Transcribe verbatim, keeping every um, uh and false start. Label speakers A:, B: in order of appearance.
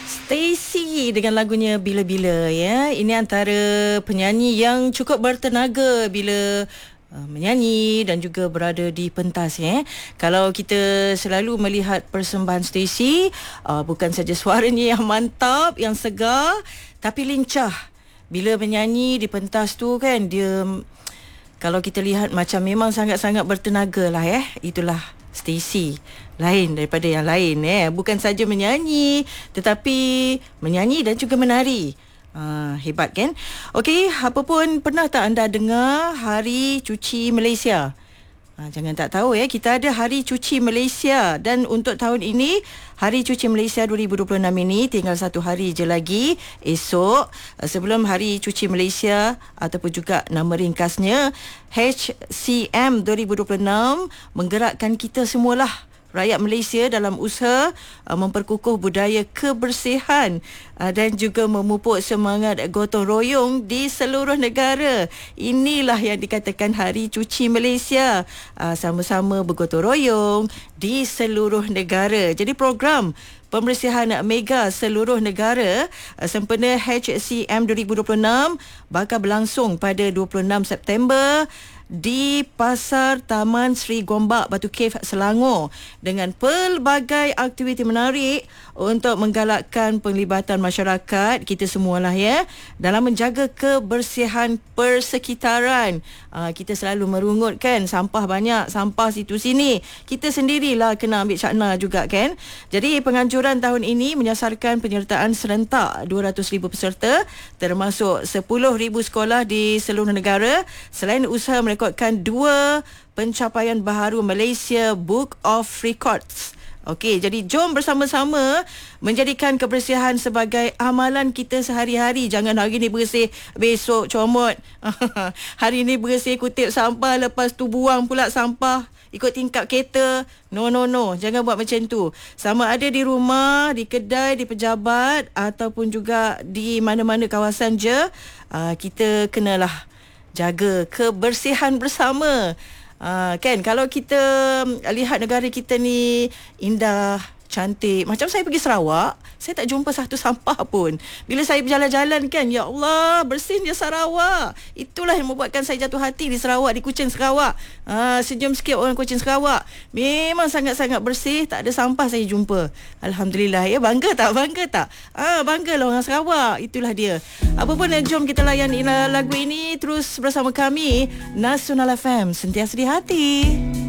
A: Stacy dengan lagunya Bila-Bila ya. Ini antara penyanyi yang cukup bertenaga bila uh, menyanyi dan juga berada di pentas ya. Kalau kita selalu melihat persembahan Stacy, uh, bukan saja suaranya yang mantap, yang segar, tapi lincah. Bila menyanyi di pentas tu kan, dia kalau kita lihat macam memang sangat-sangat bertenaga lah ya. Itulah Stacy, lain daripada yang lain eh. Bukan saja menyanyi, tetapi menyanyi dan juga menari. Uh, hebat kan? Okey, apa pun, pernah tak anda dengar Hari Cuci Malaysia? Uh, jangan tak tahu ya, kita ada Hari Cuci Malaysia. Dan untuk tahun ini, Hari Cuci Malaysia dua ribu dua puluh enam ini tinggal satu hari je lagi. Esok, uh, sebelum Hari Cuci Malaysia ataupun juga nama ringkasnya H C M dua ribu dua puluh enam, menggerakkan kita semualah, rakyat Malaysia, dalam usaha uh, memperkukuh budaya kebersihan uh, dan juga memupuk semangat gotong royong di seluruh negara. Inilah yang dikatakan Hari Cuci Malaysia. Uh, sama-sama bergotong royong di seluruh negara. Jadi program pembersihan mega seluruh negara uh, sempena H C M dua ribu dua puluh enam bakal berlangsung pada dua puluh enam September di Pasar Taman Sri Gombak, Batu Cave, Selangor, dengan pelbagai aktiviti menarik untuk menggalakkan penglibatan masyarakat kita semualah ya, dalam menjaga kebersihan persekitaran. Aa, kita selalu merungut kan, sampah banyak, sampah situ sini, kita sendirilah kena ambil cakna juga kan. Jadi penganjuran tahun ini menyasarkan penyertaan serentak dua ratus ribu peserta, termasuk sepuluh ribu sekolah di seluruh negara. Selain usaha merekodkan dua pencapaian baharu Malaysia Book of Records. Okey, jadi jom bersama-sama menjadikan kebersihan sebagai amalan kita sehari-hari. Jangan hari ni bersih, besok comot. Hari ni bersih, kutip sampah, lepas tu buang pula sampah ikut tingkap kereta. No, no, no. Jangan buat macam tu. Sama ada di rumah, di kedai, di pejabat ataupun juga di mana-mana kawasan je, uh, kita kenalah jaga kebersihan bersama. Uh, kan, kalau kita lihat negara kita ni indah, cantik. Macam saya pergi Sarawak, saya tak jumpa satu sampah pun. Bila saya berjalan-jalan kan, ya Allah, bersihnya Sarawak. Itulah yang membuatkan saya jatuh hati di Sarawak, di Kuching Sarawak. Ha, senyum sikit orang Kuching Sarawak. Memang sangat-sangat bersih, tak ada sampah saya jumpa. Alhamdulillah ya, bangga tak? Bangga tak? Ah, ha, banggalah orang Sarawak. Itulah dia. Apa pun, jom kita layan lagu ini terus bersama kami, Nasional F M, sentiasa di hati.